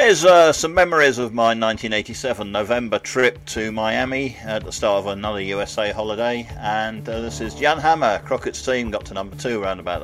Here's some memories of my 1987 November trip to Miami at the start of another USA holiday, and this is Jan Hammer. Crockett's team got to number 2 around about